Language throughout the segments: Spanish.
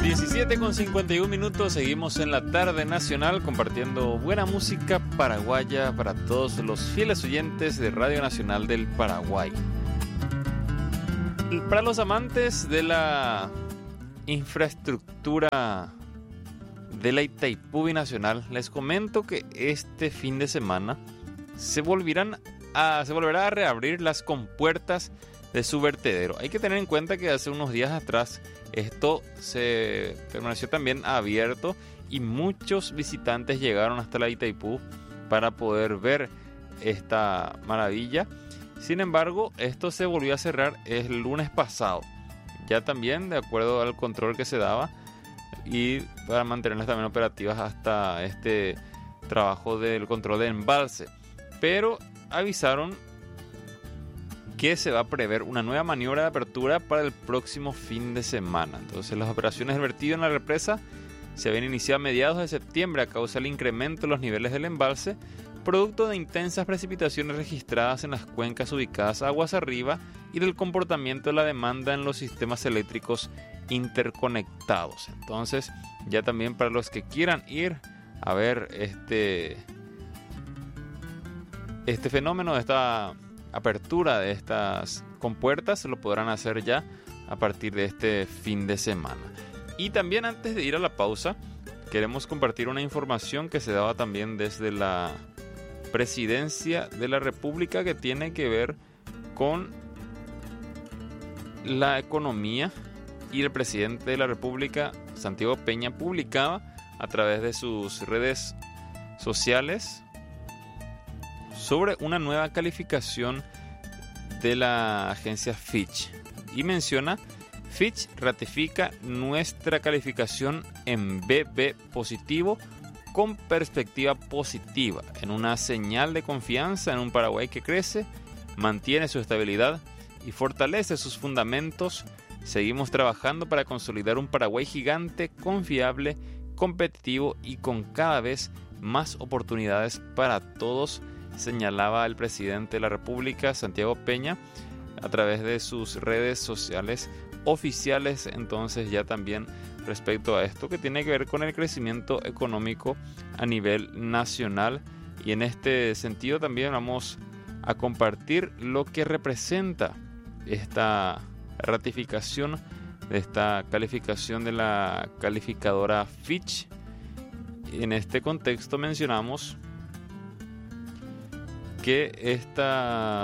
17:51, seguimos en la tarde nacional compartiendo buena música paraguaya para todos los fieles oyentes de Radio Nacional del Paraguay. Para los amantes de la infraestructura de la Itaipú Binacional, les comento que este fin de semana se volverá a reabrir las compuertas de su vertedero. Hay que tener en cuenta que hace unos días atrás esto se permaneció también abierto y muchos visitantes llegaron hasta la Itaipú para poder ver esta maravilla. Sin embargo, esto se volvió a cerrar el lunes pasado, ya también de acuerdo al control que se daba y para mantenerlas también operativas hasta este trabajo del control de embalse. Pero avisaron que se va a prever una nueva maniobra de apertura para el próximo fin de semana. Entonces las operaciones de vertido en la represa se habían iniciado a mediados de septiembre a causa del incremento de los niveles del embalse, producto de intensas precipitaciones registradas en las cuencas ubicadas aguas arriba y del comportamiento de la demanda en los sistemas eléctricos interconectados. Entonces ya también para los que quieran ir a ver este fenómeno, esta apertura de estas compuertas, lo podrán hacer ya a partir de este fin de semana. Y también antes de ir a la pausa, queremos compartir una información que se daba también desde la Presidencia de la República que tiene que ver con la economía, y el presidente de la República, Santiago Peña, publicaba a través de sus redes sociales sobre una nueva calificación de la agencia Fitch y menciona: Fitch ratifica nuestra calificación en BB positivo con perspectiva positiva, en una señal de confianza en un Paraguay que crece, mantiene su estabilidad y fortalece sus fundamentos. Seguimos trabajando para consolidar un Paraguay gigante, confiable, competitivo y con cada vez más oportunidades para todos, señalaba el presidente de la República, Santiago Peña, a través de sus redes sociales oficiales. Entonces ya también respecto a esto que tiene que ver con el crecimiento económico a nivel nacional, y en este sentido también vamos a compartir lo que representa esta ratificación de esta calificación de la calificadora Fitch. En este contexto mencionamos que esta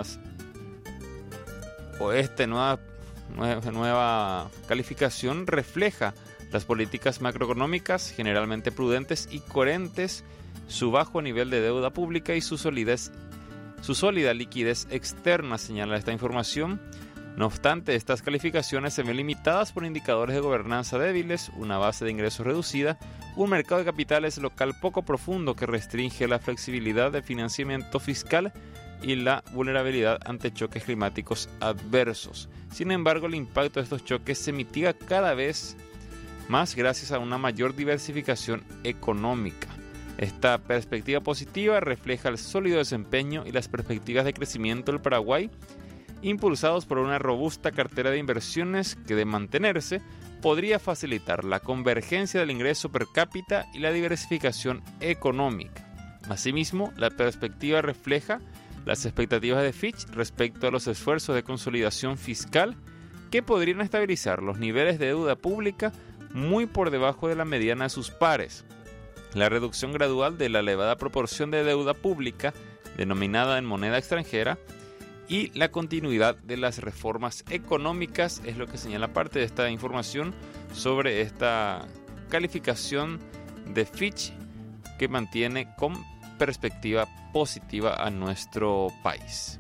nueva calificación refleja las políticas macroeconómicas generalmente prudentes y coherentes, su bajo nivel de deuda pública y su sólida liquidez externa, señala esta información. No obstante, estas calificaciones se ven limitadas por indicadores de gobernanza débiles, una base de ingresos reducida, un mercado de capitales local poco profundo que restringe la flexibilidad de financiamiento fiscal y la vulnerabilidad ante choques climáticos adversos. Sin embargo, el impacto de estos choques se mitiga cada vez más gracias a una mayor diversificación económica. Esta perspectiva positiva refleja el sólido desempeño y las perspectivas de crecimiento del Paraguay, impulsados por una robusta cartera de inversiones que, de mantenerse, podría facilitar la convergencia del ingreso per cápita y la diversificación económica. Asimismo, la perspectiva refleja las expectativas de Fitch respecto a los esfuerzos de consolidación fiscal que podrían estabilizar los niveles de deuda pública muy por debajo de la mediana de sus pares. La reducción gradual de la elevada proporción de deuda pública denominada en moneda extranjera y la continuidad de las reformas económicas es lo que señala parte de esta información sobre esta calificación de Fitch, que mantiene con perspectiva positiva a nuestro país.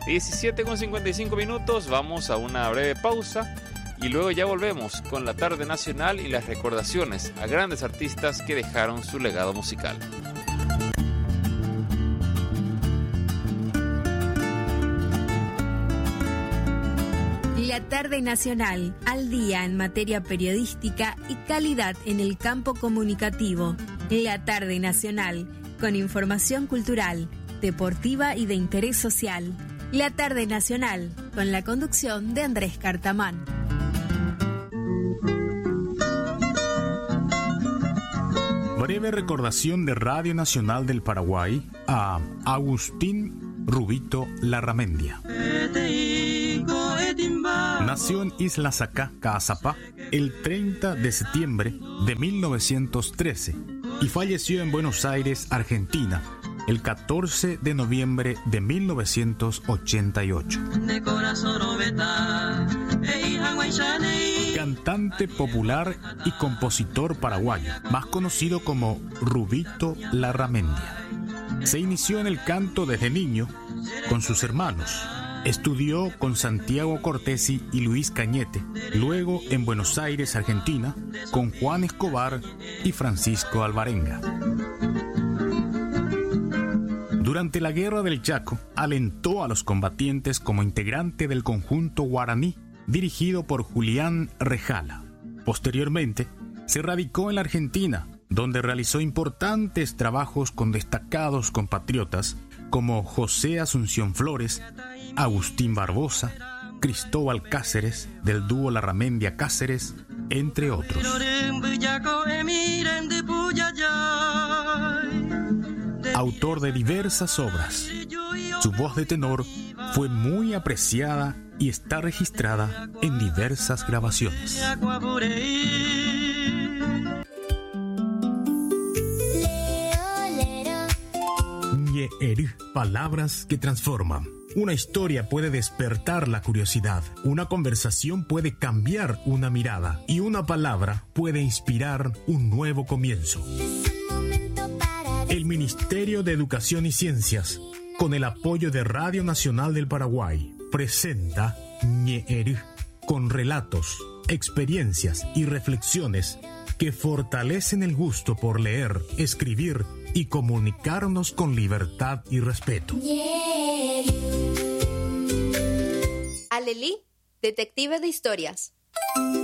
17:55, vamos a una breve pausa y luego ya volvemos con la tarde nacional y las recordaciones a grandes artistas que dejaron su legado musical. La tarde nacional, al día en materia periodística y calidad en el campo comunicativo. La tarde nacional, con información cultural, deportiva y de interés social. La tarde nacional, con la conducción de Andrés Cartamán. Breve recordación de Radio Nacional del Paraguay a Agustín Rubito Larramendia. Nació en Isla Sacá, Caazapá, el 30 de septiembre de 1913 y falleció en Buenos Aires, Argentina, el 14 de noviembre de 1988. Cantante popular y compositor paraguayo, más conocido como Rubito Larramendia. Se inició en el canto desde niño con sus hermanos. Estudió con Santiago Cortesi y Luis Cañete, luego en Buenos Aires, Argentina, con Juan Escobar y Francisco Alvarenga. Durante la Guerra del Chaco, alentó a los combatientes como integrante del conjunto guaraní, dirigido por Julián Rejala. Posteriormente, se radicó en la Argentina, donde realizó importantes trabajos con destacados compatriotas como José Asunción Flores, Agustín Barbosa, Cristóbal Cáceres, del dúo Larramendia Cáceres, entre otros. Autor de diversas obras, su voz de tenor fue muy apreciada y está registrada en diversas grabaciones. Palabras que transforman. Una historia puede despertar la curiosidad, una conversación puede cambiar una mirada y una palabra puede inspirar un nuevo comienzo. El Ministerio de Educación y Ciencias, con el apoyo de Radio Nacional del Paraguay, presenta Ñe'erü, con relatos, experiencias y reflexiones que fortalecen el gusto por leer, escribir y comunicarnos con libertad y respeto. Alelí, detective de historias.